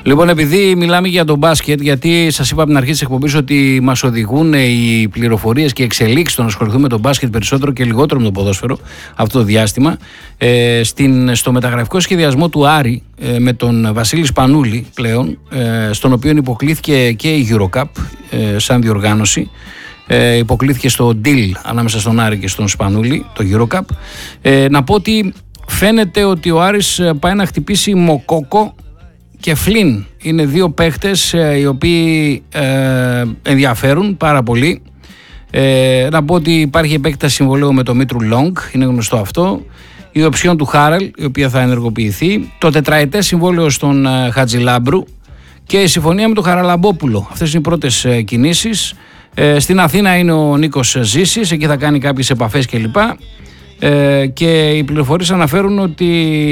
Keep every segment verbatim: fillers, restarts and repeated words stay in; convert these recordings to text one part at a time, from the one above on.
Λοιπόν, επειδή μιλάμε για τον μπάσκετ, γιατί σας είπα από την αρχή της εκπομπής ότι μας οδηγούν οι πληροφορίες και οι εξελίξεις στο να ασχοληθούμε με τον μπάσκετ περισσότερο και λιγότερο με το ποδόσφαιρο αυτό το διάστημα, ε, στην, στο μεταγραφικό σχεδιασμό του Άρη ε, με τον Βασίλη Σπανούλη πλέον, ε, στον οποίο υποκλήθηκε και η EuroCup ε, σαν διοργάνωση. Ε, υποκλήθηκε στο deal ανάμεσα στον Άρη και στον Σπανούλη, το EuroCup. Ε, να πω ότι φαίνεται ότι ο Άρης πάει να χτυπήσει Μοκόκο και Φλίν. Είναι δύο παίχτες ε, οι οποίοι ε, ενδιαφέρουν πάρα πολύ. Ε, να πω ότι υπάρχει επέκταση συμβολέου με το Μήτρου Λόγκ, είναι γνωστό αυτό. Η οψιόν του Χάρελ, η οποία θα ενεργοποιηθεί. Το τετραετές συμβόλαιο στον ε, Χατζηλάμπρου και η συμφωνία με τον Χαραλαμπόπουλο. Αυτές είναι οι πρώτες ε, κινήσεις. Ε, στην Αθήνα είναι ο Νίκος Ζήσης, εκεί θα κάνει κάποιες επαφές κλπ. Ε, και οι πληροφορίες αναφέρουν ότι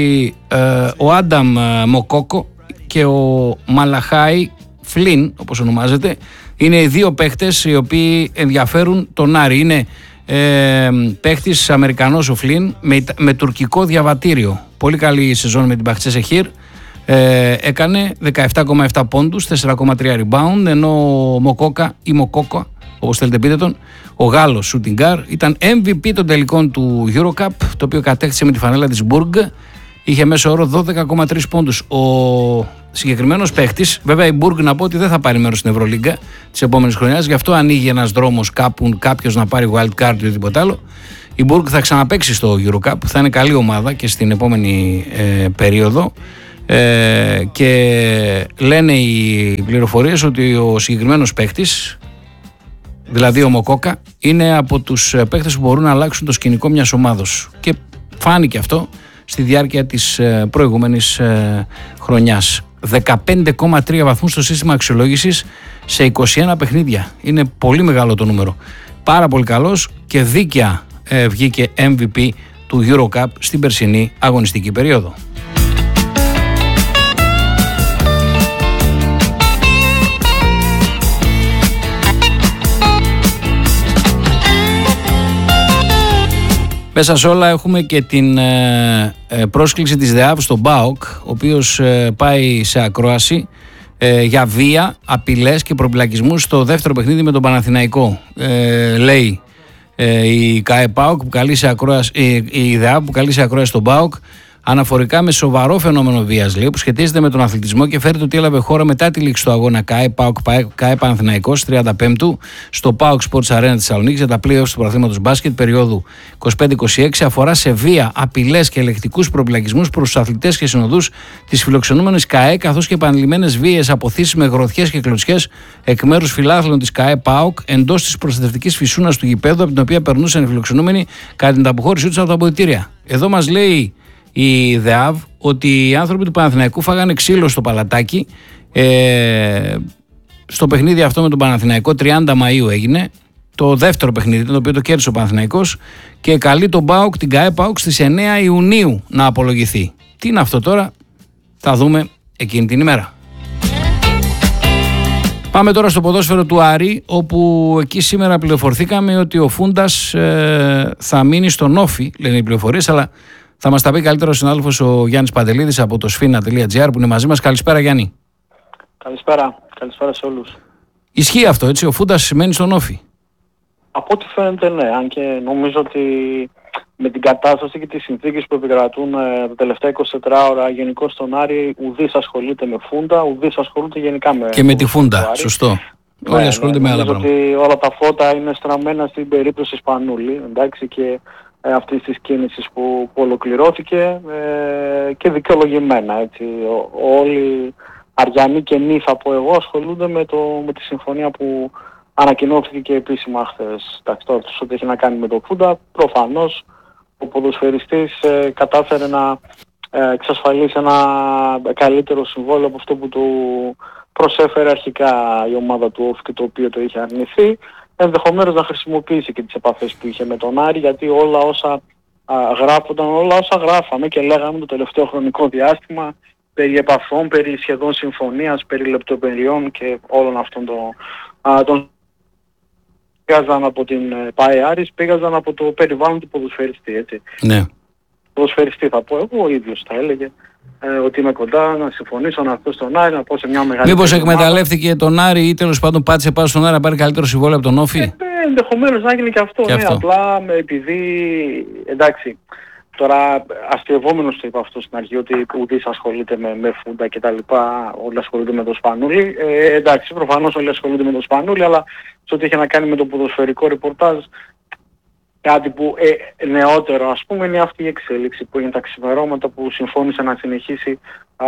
ε, ο Άνταμ Μοκόκο και ο Μαλαχάι Φλίν, όπως ονομάζεται, είναι οι δύο παίχτες οι οποίοι ενδιαφέρουν τον Άρη. Είναι ε, παίχτης Αμερικανός ο Φλίν με, με τουρκικό διαβατήριο. Πολύ καλή σεζόν με την Μπαχτσέσεχιρ. Ε, έκανε δεκαεπτά κόμμα επτά πόντους, τέσσερα κόμμα τρία rebound, ενώ ο Μοκόκα ή Μοκόκα, όπως θέλετε πείτε τον, ο Γάλλος shooting guard, ήταν εμ βι πι των τελικών του EuroCup, το οποίο κατέκτησε με τη φανέλα της Burg. Είχε μέσο όρο δώδεκα κόμμα τρία πόντους. Ο συγκεκριμένος παίχτης, βέβαια η Burg να πω ότι δεν θα πάρει μέρος στην Ευρωλίγκα της επόμενης χρονιάς, γι' αυτό ανοίγει ένας δρόμος κάπου κάποιος να πάρει wild card ή οτιδήποτε άλλο. Η Burg θα ξαναπαίξει στο EuroCup, θα είναι καλή ομάδα και στην επόμενη ε, περίοδο. Ε, και λένε οι πληροφορίες ότι ο συγκεκριμένος παίχτης, δηλαδή ο Μοκόκα, είναι από τους παίχτες που μπορούν να αλλάξουν το σκηνικό μιας ομάδος, και φάνηκε αυτό στη διάρκεια της προηγούμενης χρονιάς. δεκαπέντε κόμμα τρία βαθμούς στο σύστημα αξιολόγησης σε είκοσι ένα παιχνίδια. Είναι πολύ μεγάλο το νούμερο. Πάρα πολύ καλός και δίκαια ε, βγήκε εμ βι πι του EuroCup στην περσινή αγωνιστική περίοδο. Μέσα σε όλα έχουμε και την ε, ε, πρόσκληση της ΔΕΑΒ στον ΠΑΟΚ, ο οποίος ε, πάει σε ακρόαση ε, για βία, απειλές και προπυλακισμούς στο δεύτερο παιχνίδι με τον Παναθηναϊκό. Ε, λέει ε, η ΚΑΕ ΠΑΟΚ που καλεί σε ακρόαση, ε, η ΔΕΑΒ που καλεί σε ακρόαση στον ΠΑΟΚ αναφορικά με σοβαρό φαινόμενο βίας, λέει, που σχετίζεται με τον αθλητισμό και φέρεται ότι έλαβε χώρα μετά τη λήξη του αγώνα ΚΑΕ ΠΑΟΚ ΚΑΕ Παναθηναϊκός τριάντα πέμπτου στο ΠΑΟΚ Sports Arena της Θεσσαλονίκης για τα play-offs του πρωταθλήματος μπάσκετ περίοδου είκοσι πέντε είκοσι έξι. Αφορά σε βία, απειλές και ελεκτικούς προπυλακισμούς προς τους αθλητές και συνοδούς της φιλοξενούμενης ΚΑΕ, καθώς και επανειλημμένες βίαιες αποθήσεις με γροθιές και κλωτσιές εκ μέρους φιλάθλων της ΚΑΕ ΠΑΟΚ εντός της προστατευτικής φυσούνας του γηπέδου, από την οποία περνούσαν οι φιλοξενούμενοι κατά την αποχώρησή τους από τα αποδυτήρια. Εδώ μας λέει η ΔΕΑΒ ότι οι άνθρωποι του Παναθηναϊκού φάγανε ξύλο στο παλατάκι. Ε, στο παιχνίδι αυτό με τον Παναθηναϊκό τριάντα Μαΐου έγινε. Το δεύτερο παιχνίδι, το οποίο το κέρδισε ο Παναθηναϊκός, και καλεί τον ΠΑΟΚ, την ΚΑΕ ΠΑΟΚ στις εννέα Ιουνίου να απολογηθεί. Τι είναι αυτό τώρα, θα δούμε εκείνη την ημέρα. Πάμε τώρα στο ποδόσφαιρο του Άρη, όπου εκεί σήμερα πληροφορθήκαμε ότι ο Φούντας ε, θα μείνει στον Όφι, λένε οι πληροφορίες, αλλά θα μας τα πει καλύτερο ο συνάδελφος ο Γιάννης Παντελίδης από το σφίνα τελεία τζι άρ που είναι μαζί μας. Καλησπέρα, Γιάννη. Καλησπέρα. Καλησπέρα σε όλους. Ισχύει αυτό, έτσι, ο Φούντας σημαίνει στον Όφι? Από ό,τι φαίνεται ναι, αν και νομίζω ότι με την κατάσταση και τις συνθήκες που επικρατούν ε, τα τελευταία είκοσι τέσσερις ώρα γενικώς στον Άρη, ουδής ασχολείται με Φούντα, ουδής ασχολείται γενικά με... Και με τη Φούντα, σωστό. Ναι, όλοι ασχολούνται ναι, με άλλα πράγματα. Ότι όλα τα φώτα είναι στραμμένα στην περίπτωση Σπανούλη, εντάξει, και ε, αυτής της κίνησης που, που ολοκληρώθηκε ε, και δικαιολογημένα, έτσι. Ο, όλοι Αριανοί και νη, θα πω εγώ, ασχολούνται με, το, με τη συμφωνία που ανακοινώθηκε και επίσημα χθες. Εντάξει, τώρα ό,τι έχει να κάνει με το Φούντα, προφανώς ο ποδοσφαιριστής ε, κατάφερε να ε, εξασφαλίσει ένα καλύτερο συμβόλαιο από αυτό που του προσέφερε αρχικά η ομάδα του Όφη και το οποίο το είχε αρνηθεί. Ενδεχομένως να χρησιμοποιήσει και τις επαφές που είχε με τον Άρη, γιατί όλα όσα α, γράφονταν, όλα όσα γράφαμε και λέγαμε το τελευταίο χρονικό διάστημα περί επαφών, περί σχεδόν συμφωνίας, περί λεπτομεριών και όλων αυτών των, α, των πήγαζαν από την ΠΑΕ Άρης, πήγαζαν από το περιβάλλον του ποδοσφαιριστή, έτσι. Ναι. ποδοσφαιριστή θα πω εγώ, ο ίδιος θα έλεγε ε, ότι είμαι κοντά να συμφωνήσω, να έρθω στον Άρη, να πω σε μια μεγάλη. Μήπως εκμεταλλεύτηκε τον Άρη ή τέλος πάντων πάτησε πάνω στον Άρη να πάρει καλύτερο συμβόλαιο από τον Όφη? Ε, ενδεχομένως να γίνει και αυτό, και ναι, αυτό. απλά επειδή, εντάξει, τώρα αστειευόμενος το είπα αυτό στην αρχή, ότι ουδής ασχολείται με, με φούντα και τα λοιπά, όλοι ασχολούνται με το Σπανούλι. Ε, εντάξει, προφανώς όλοι ασχολούνται με το Σπανούλι, αλλά σε ό,τι έχει να κάνει με το ποδοσφαιρικό ρεπορτάζ, κάτι που ε, νεότερο ας πούμε είναι αυτή η εξέλιξη που είναι τα ξημερώματα που συμφώνησε να συνεχίσει α,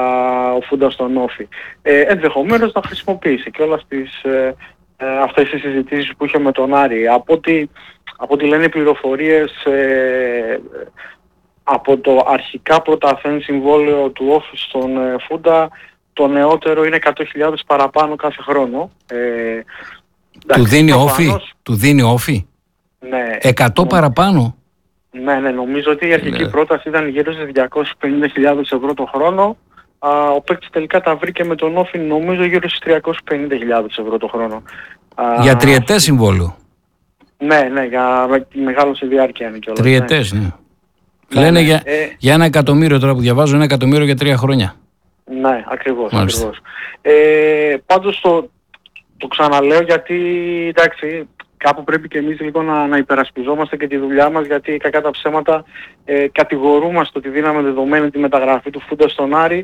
ο Φούντα στον Όφη. Ε, ενδεχομένως να χρησιμοποιήσει και όλες τις, ε, ε, αυτές τις συζητήσεις που είχε με τον Άρη. Από ό,τι, από ό,τι λένε οι πληροφορίες, ε, από το αρχικά πρωταθέν συμβόλαιο του Όφη στον ε, Φούντα, το νεότερο είναι εκατό χιλιάδες παραπάνω κάθε χρόνο. Ε, του δίνει Όφη, του δίνει Όφη. Ναι. εκατό παραπάνω. Ναι, ναι, νομίζω ότι η αρχική ναι. πρόταση ήταν γύρω στις διακόσιες πενήντα χιλιάδες ευρώ το χρόνο. Α, ο παίκτης τελικά τα βρήκε με τον Όφη νομίζω γύρω στις τριακόσιες πενήντα χιλιάδες ευρώ το χρόνο. Α, για τριετές συμβόλαιο. Ναι, ναι, για μεγάλο σε διάρκεια είναι κιόλας. Τριετές, ναι. ναι. ναι Λένε ναι, για, ε, για ένα εκατομμύριο τώρα που διαβάζω, ένα εκατομμύριο για τρία χρόνια. Ναι, ακριβώς, ακριβώς. Ε, πάντως το, το ξαναλέω γιατί, εντάξει, κάπου πρέπει και εμείς λίγο να, να υπερασπιζόμαστε και τη δουλειά μας, γιατί κακά τα ψέματα ε, κατηγορούμαστε ότι δίναμε δεδομένη τη μεταγραφή του Φούντα στον Άρη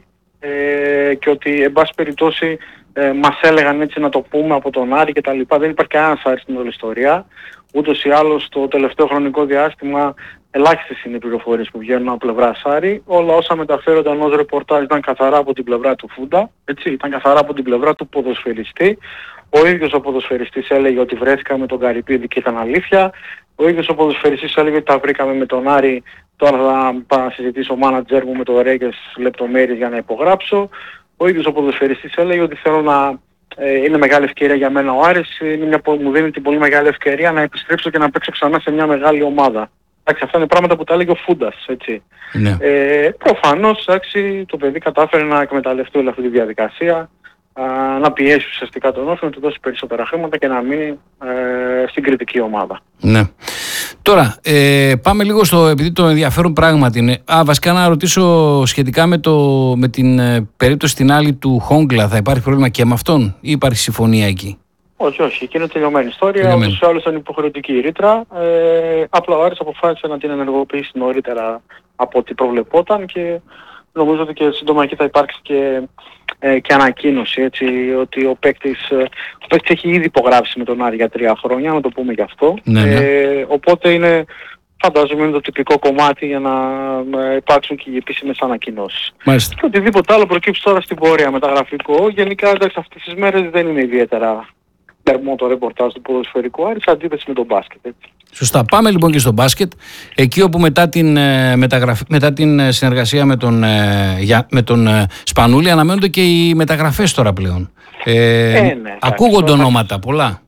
ε, και ότι εν πάση περιπτώσει ε, μας έλεγαν έτσι να το πούμε από τον Άρη και τα λοιπά. Δεν υπάρχει κανένας Άρης στην όλη ιστορία. Ούτως ή άλλως το τελευταίο χρονικό διάστημα ελάχιστες είναι οι πληροφορίες που βγαίνουν από πλευρά Άρη. Όλα όσα μεταφέρονταν ως ρεπορτάζ ήταν καθαρά από την πλευρά του Φούντα, έτσι, ήταν καθαρά από την πλευρά του ποδοσφαιριστή. Ο ίδιος ο ποδοσφαιριστής έλεγε ότι βρέθηκα με τον Καρυπίδη και ήταν αλήθεια. Ο ίδιος ο ποδοσφαιριστής έλεγε ότι τα βρήκαμε με τον Άρη. Τώρα θα πάω να συζητήσω ο μάνατζερ μου με το Ρέγκες λεπτομέρειες για να υπογράψω. Ο ίδιος ο ποδοσφαιριστής έλεγε ότι θέλω να... Ε, είναι μεγάλη ευκαιρία για μένα ο Άρης, είναι μια, μου δίνει την πολύ μεγάλη ευκαιρία να επιστρέψω και να παίξω ξανά σε μια μεγάλη ομάδα. Εντάξει, αυτά είναι πράγματα που τα έλεγε ο Φούντας, έτσι. Ναι. Ε, προφανώς, εντάξει, το παιδί κατάφερε να εκμεταλλευτεί όλη αυτή τη διαδικασία, α, να πιέσει ουσιαστικά τον Όφη, να του δώσει περισσότερα χρήματα και να μείνει ε, στην κριτική ομάδα. Ναι. Τώρα, ε, πάμε λίγο στο, επειδή το ενδιαφέρον πράγματι είναι. Α, βασικά να ρωτήσω σχετικά με, το, με την ε, περίπτωση την άλλη του Χόγκλα. Θα υπάρχει πρόβλημα και με αυτόν ή υπάρχει συμφωνία εκεί? Όχι, όχι. Εκεί είναι τελειωμένη ιστορία. Ούτως ή άλλως ήταν υποχρεωτική η ρήτρα. Ε, απλά ο Άρης αποφάσισε να την ενεργοποιήσει νωρίτερα από ό,τι προβλεπόταν και νομίζω ότι και σύντομα εκεί θα υπάρξει και, ε, και ανακοίνωση, έτσι, ότι ο παίκτης, ο παίκτης έχει ήδη υπογράψει με τον Άρη για τρία χρόνια, να το πούμε γι' αυτό. Ναι, ναι. Ε, οπότε είναι, φαντάζομαι, είναι το τυπικό κομμάτι για να ε, υπάρξουν και οι επίσημες ανακοινώσεις. Μάλιστα. Και οτιδήποτε άλλο προκύψει τώρα στην πορεία μεταγραφικό, γενικά εντάξει, αυτές τις μέρες δεν είναι ιδιαίτερα θερμό το ρεπορτάζ του ποδοσφαιρικού Άρη σε αντίθεση με τον μπάσκετ. Έτσι. Σωστά. Πάμε λοιπόν και στο μπάσκετ. Εκεί όπου μετά την, ε, μεταγραφή, μετά την ε, συνεργασία με τον, ε, για, με τον ε, Σπανούλη αναμένονται και οι μεταγραφές τώρα πλέον. Ε, ε, ναι, ακούγονται ονόματα πολλά.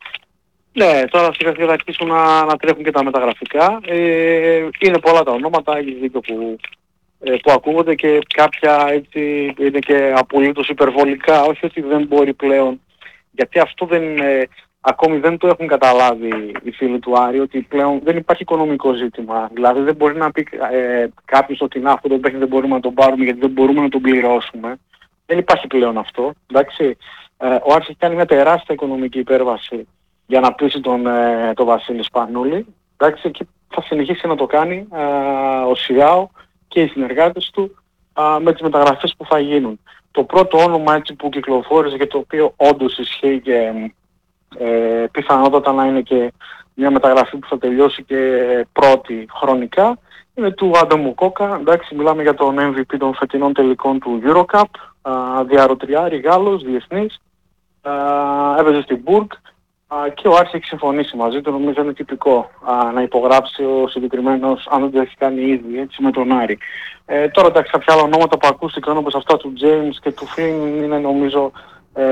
Ναι, τώρα σιγά σιγά θα αρχίσουν να, να τρέχουν και τα μεταγραφικά. Ε, είναι πολλά τα ονόματα, έχει δίκιο που, ε, που ακούγονται και κάποια έτσι είναι και απολύτως υπερβολικά. Όχι ότι δεν μπορεί πλέον, γιατί αυτό δεν είναι, ακόμη δεν το έχουν καταλάβει οι φίλοι του Άρη, ότι πλέον δεν υπάρχει οικονομικό ζήτημα. Δηλαδή δεν μπορεί να πει ε, κάποιος ότι να, αυτό το παίχνει δεν μπορούμε να τον πάρουμε γιατί δεν μπορούμε να τον πληρώσουμε. Δεν υπάρχει πλέον αυτό. Εντάξει. Ε, ο Άρης έχει κάνει μια τεράστια οικονομική υπέρβαση για να πείσει τον, ε, τον Βασίλη Σπανούλη. Εντάξει, και θα συνεχίσει να το κάνει ε, ο Σιάο και οι συνεργάτες του ε, με τις μεταγραφές που θα γίνουν. Το πρώτο όνομα έτσι που κυκλοφόρησε και το οποίο όντως ισχύει και ε, πιθανότατα να είναι και μια μεταγραφή που θα τελειώσει και πρώτη χρονικά είναι του Άνταμου Κόκα. Εντάξει, μιλάμε για τον εμ βι πι των φετινών τελικών του EuroCup, διαρροτριάρη Γάλλος, διεθνής, α, έπαιζε στην Μπουργκ και ο Άρης έχει συμφωνήσει μαζί του. Νομίζω είναι τυπικό α, να υπογράψει ο συγκεκριμένος, αν δεν το έχει κάνει ήδη, έτσι, με τον Άρη. Ε, τώρα εντάξει, κάποια άλλα ονόματα που ακούστηκαν όπως αυτά του James και του Flynn είναι νομίζω ε,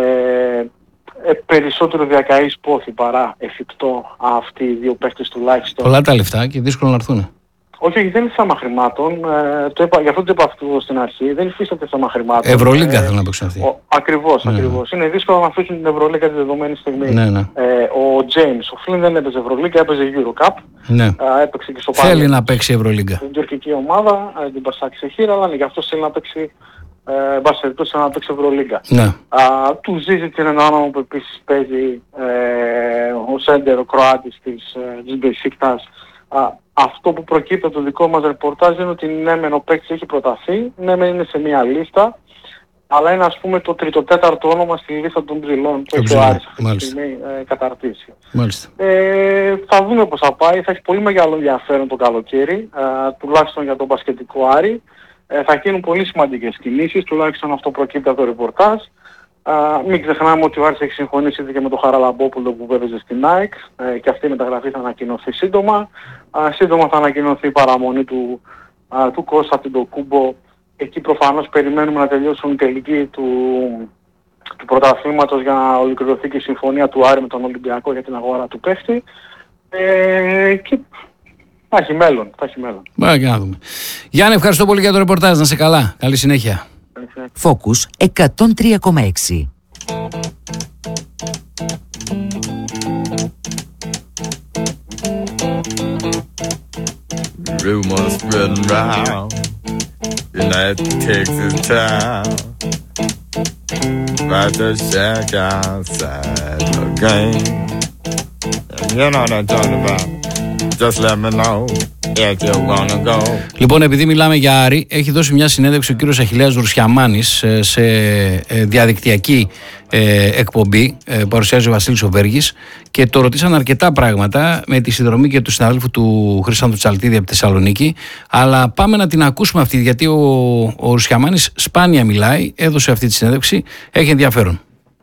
ε, περισσότερο διακαής πόθη παρά εφικτό αυτοί οι δύο παίχτες τουλάχιστον. Πολλά τα λεφτά και δύσκολο να έρθουν. Όχι, όχι, δεν είναι θέμα χρημάτων. Ε, το είπα, γι' αυτό το είπα αυτό στην αρχή. Δεν υφίσταται θέμα χρημάτων. Ευρωλίγκα ε, θέλω να παίξουν αυτοί. Ακριβώς, ναι. ακριβώς. Είναι δύσκολο να αφήσουν την Ευρωλίγκα τη δεδομένη στιγμή. Ναι, ναι. Ε, ο James, ο Flynn δεν έπαιζε Ευρωλίγκα, έπαιζε Eurocup. Ναι. Ε, έπαιξε και στο Θέλει Πάλι, να παίξει Ευρωλίγκα. Στην τουρκική ομάδα, ε, την Πασάκη σε χείρα, αλλά γι' αυτό θέλει να παίξει. Ε, μπας περιπτώσει να παίξει Ευρωλίγκα. Ναι. Α, του Ζίζιτς είναι ένα όνομα που επίσης παίζει ε, ο Σέντερ, ο Κροάτης της, ε, της Μπεσίκτας. Αυτό που προκύπτει από το δικό μας ρεπορτάζ είναι ότι ναι μεν ο παίκτης έχει προταθεί, ναι μεν είναι σε μια λίστα, αλλά είναι ας πούμε το τρίτο-τέταρτο όνομα στη λίστα των ψηλών που έχει ο Άρης αυτή τη στιγμή ε, καταρτήσει. Ε, θα δούμε πώς θα πάει, θα έχει πολύ μεγάλο ενδιαφέρον το καλοκαίρι, ε, τουλάχιστον για τον μπασκετικό Άρη. Ε, θα γίνουν πολύ σημαντικές κινήσεις, τουλάχιστον αυτό προκύπτει από το ρεπορτάζ. Uh, μην ξεχνάμε ότι ο Άρης έχει συμφωνήσει και με τον Χαραλαμπόπουλο που βέβαιζε στην ΑΕΚ ε, και αυτή η μεταγραφή θα ανακοινωθεί σύντομα. Uh, σύντομα θα ανακοινωθεί η παραμονή του, uh, του Κώστα Αντετοκούνμπο. Εκεί προφανώς περιμένουμε να τελειώσουν οι τελικοί του, του πρωταθλήματος για να ολοκληρωθεί και η συμφωνία του Άρη με τον Ολυμπιακό για την αγορά του παίχτη. Ε, και θα έχει μέλλον. Θα έχει μέλλον. Μπα, και να δούμε. Γιάννη, ευχαριστώ πολύ για το ρεπορτάζ. Να είσαι καλά. Καλή συνέχεια. Focus εκατόν τρία κόμμα έξι. Rumors spreading round in that Texas town about the shack outside the game. And you know what I'm talking about. Just let me know. Λοιπόν, επειδή μιλάμε για Άρη, έχει δώσει μια συνέντευξη ο κύριος Αχιλλέας Δρουσιαμάνης σε διαδικτυακή εκπομπή, παρουσιάζει ο Βασίλης ο Βέργης, και το ρωτήσαν αρκετά πράγματα με τη συνδρομή και του συναδέλφου του Χρυσάνθου Τσαλτίδη από τη Θεσσαλονίκη. Αλλά πάμε να την ακούσουμε αυτή, γιατί ο, ο Δρουσιαμάνης σπάνια μιλάει, έδωσε αυτή τη συνέντευξη, έχει ενδιαφέρον.